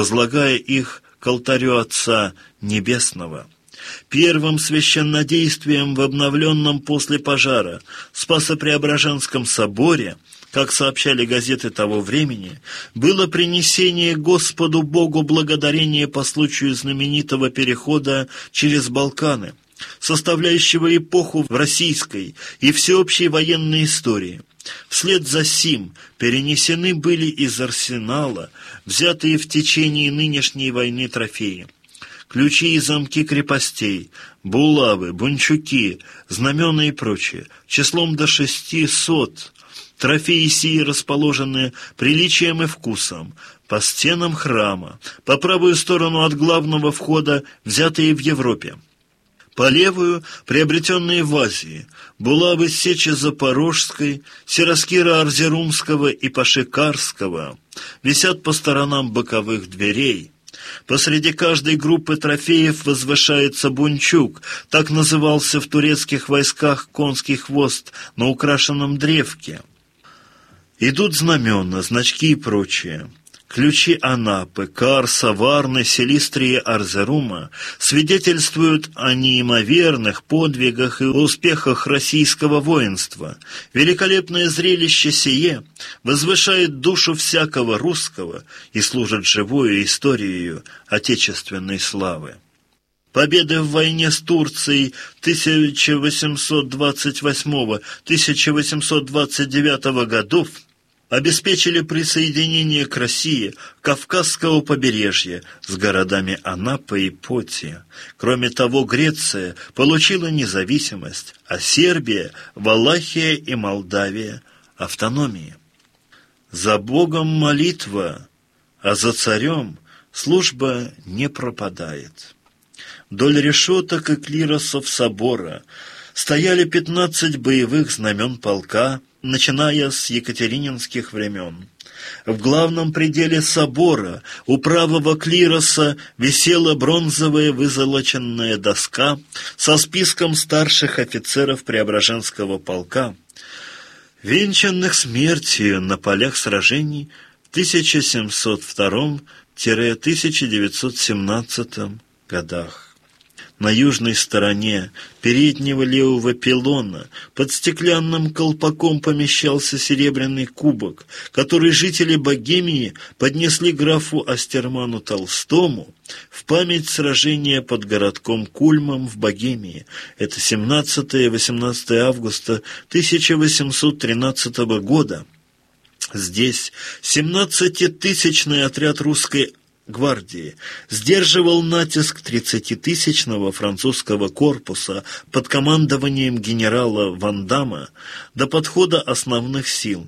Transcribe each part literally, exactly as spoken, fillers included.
возлагая их к алтарю Отца Небесного. Первым священнодействием в обновленном после пожара Спасо-Преображенском соборе, как сообщали газеты того времени, было принесение Господу Богу благодарения по случаю знаменитого перехода через Балканы, составляющего эпоху в российской и всеобщей военной истории. Вслед за сим перенесены были из арсенала взятые в течение нынешней войны трофеи: ключи и замки крепостей, булавы, бунчуки, знамена и прочее, числом до шестисот. Трофеи сии расположены приличием и вкусом по стенам храма, по правую сторону от главного входа, взятые в Европе. По левую – приобретенные в Азии, булавы Сечи Запорожской, Сираскира Арзерумского и Пашекарского висят по сторонам боковых дверей. Посреди каждой группы трофеев возвышается бунчук, так назывался в турецких войсках конский хвост на украшенном древке. Идут знамена, значки и прочее. Ключи Анапы, Карса, Варны, Селистрии, Арзерума свидетельствуют о неимоверных подвигах и успехах российского воинства. Великолепное зрелище сие возвышает душу всякого русского и служит живою историей отечественной славы. Победы в войне с Турцией тысяча восемьсот двадцать восьмого — тысяча восемьсот двадцать девятого годов обеспечили присоединение к России Кавказского побережья с городами Анапа и Поти. Кроме того, Греция получила независимость, а Сербия, Валахия и Молдавия – автономии. За Богом молитва, а за царем служба не пропадает. Вдоль решеток и клиросов собора стояли пятнадцать боевых знамен полка, начиная с екатерининских времен. В главном пределе собора у правого клироса висела бронзовая вызолоченная доска со списком старших офицеров Преображенского полка, венчанных смертью на полях сражений в тысяча семьсот втором — тысяча девятьсот семнадцатом годах. На южной стороне переднего левого пилона под стеклянным колпаком помещался серебряный кубок, который жители Богемии поднесли графу Остерману Толстому в память сражения под городком Кульмом в Богемии. Это семнадцатое-восемнадцатое августа тысяча восемьсот тринадцатого года. Здесь семнадцатитысячный отряд русской гвардии сдерживал натиск тридцатитысячного французского корпуса под командованием генерала Вандама до подхода основных сил.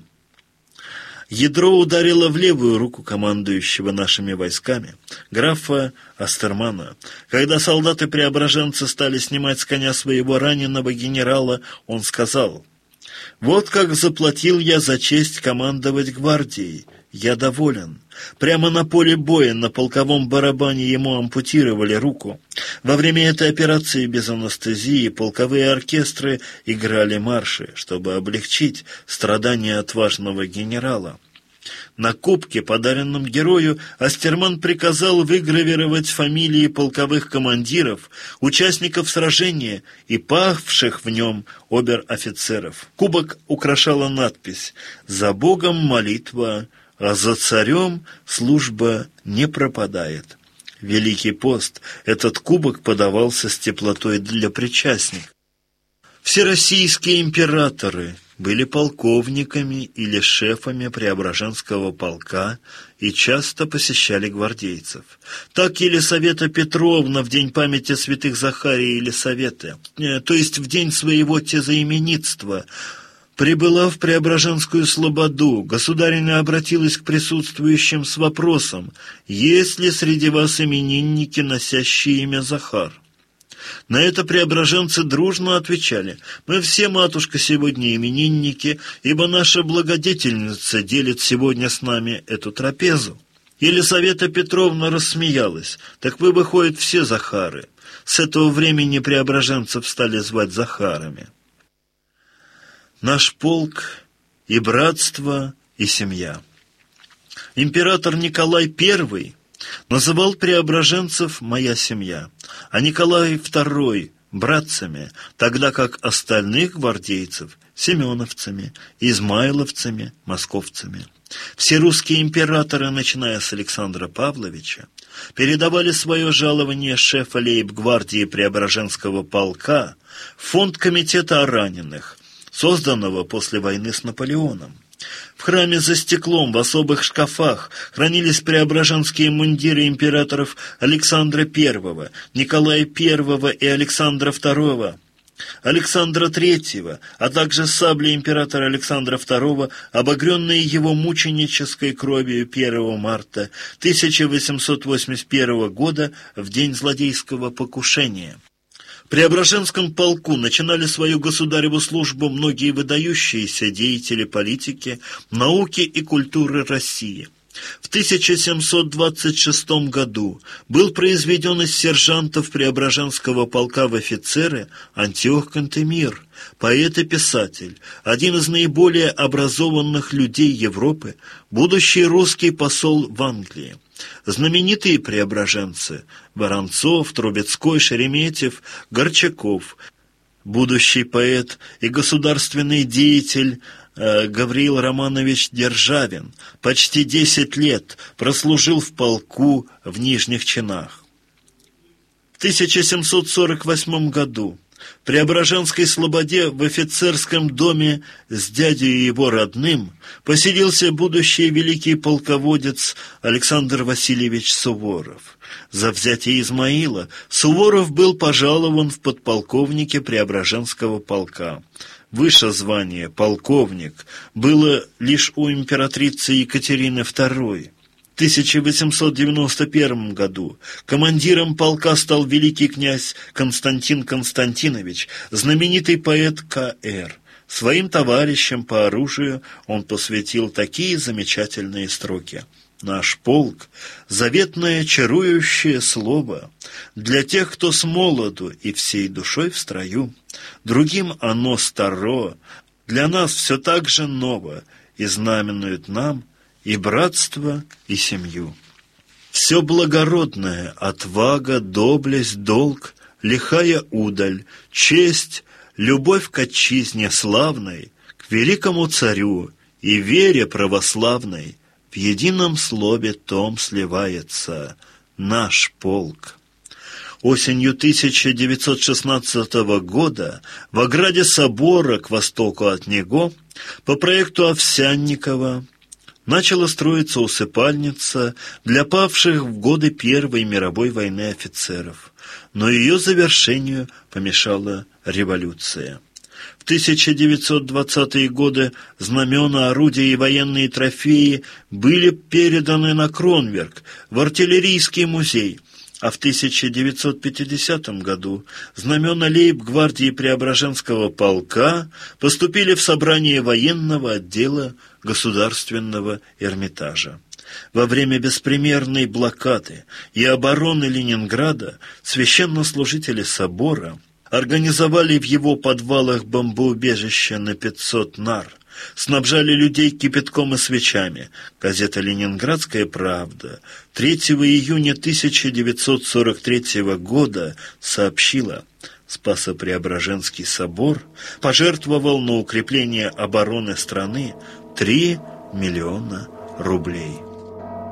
Ядро ударило в левую руку командующего нашими войсками, графа Остермана. Когда солдаты-преображенцы стали снимать с коня своего раненого генерала, он сказал: «Вот как заплатил я за честь командовать гвардией. Я доволен». Прямо на поле боя на полковом барабане ему ампутировали руку. Во время этой операции без анестезии полковые оркестры играли марши, чтобы облегчить страдания отважного генерала. На кубке, подаренном герою, Остерман приказал выгравировать фамилии полковых командиров, участников сражения и павших в нем обер-офицеров. Кубок украшала надпись «За Богом молитва, а за царем служба не пропадает». Великий пост этот кубок подавался с теплотой для причастников. Всероссийские императоры были полковниками или шефами Преображенского полка и часто посещали гвардейцев. Так Елисавета Петровна в день памяти святых Захария и Елисаветы, то есть в день своего тезаименитства, прибыла в Преображенскую слободу. Государыня обратилась к присутствующим с вопросом: «Есть ли среди вас именинники, носящие имя Захар?» На это преображенцы дружно отвечали: «Мы все, матушка, сегодня именинники, ибо наша благодетельница делит сегодня с нами эту трапезу». Елисавета Петровна рассмеялась: «Так вы, выходит, все Захары». С этого времени преображенцев стали звать Захарами. Наш полк и братство, и семья. Император Николай Первый Называл преображенцев «моя семья», а Николай второй – братцами, тогда как остальных гвардейцев – семеновцами, измайловцами, московцами. Все русские императоры, начиная с Александра Павловича, передавали свое жалование шефа лейб-гвардии Преображенского полка в фонд комитета о раненых, созданного после войны с Наполеоном. В храме за стеклом в особых шкафах хранились преображенские мундиры императоров Александра Первого, Николая Первого и Александра Второго, Александра Третьего, а также сабли императора Александра Второго, обогренные его мученической кровью первого марта тысяча восемьсот восемьдесят первого года в день злодейского покушения. В Преображенском полку начинали свою государеву службу многие выдающиеся деятели политики, науки и культуры России. В тысяча семьсот двадцать шестом году был произведен из сержантов Преображенского полка в офицеры Антиох Кантемир, поэт и писатель, один из наиболее образованных людей Европы, будущий русский посол в Англии. Знаменитые преображенцы – Воронцов, Трубецкой, Шереметьев, Горчаков, будущий поэт и государственный деятель э, Гавриил Романович Державин почти десять лет прослужил в полку в нижних чинах. В тысяча семьсот сорок восьмом году в Преображенской слободе в офицерском доме с дядей и его родным поселился будущий великий полководец Александр Васильевич Суворов. За взятие Измаила Суворов был пожалован в подполковнике Преображенского полка. Выше звание «полковник» было лишь у императрицы Екатерины Второй. В тысяча восемьсот девяносто первом году командиром полка стал великий князь Константин Константинович, знаменитый поэт Ка Эр. Своим товарищам по оружию он посвятил такие замечательные строки: «Наш полк — заветное чарующее слово для тех, кто с молоду и всей душой в строю. Другим оно старо, для нас все так же ново, и знаменует нам и братство, и семью. Все благородное, отвага, доблесть, долг, лихая удаль, честь, любовь к отчизне славной, к великому царю и вере православной в едином слове том сливается наш полк». Осенью тысяча девятьсот шестнадцатого года в ограде собора к востоку от него по проекту Овсянникова начала строиться усыпальница для павших в годы Первой мировой войны офицеров, но ее завершению помешала революция. В тысяча девятьсот двадцатые годы знамена, орудия и военные трофеи были переданы на Кронверк, в артиллерийский музей, а в тысяча девятьсот пятидесятом году знамена лейб-гвардии Преображенского полка поступили в собрание военного отдела Государственного Эрмитажа. Во время беспримерной блокады и обороны Ленинграда священнослужители собора организовали в его подвалах бомбоубежище на пятьсот нар, снабжали людей кипятком и свечами. Газета «Ленинградская правда» третьего июня тысяча девятьсот сорок третьего года сообщила: Спасо-Преображенский собор пожертвовал на укрепление обороны страны три миллиона рублей.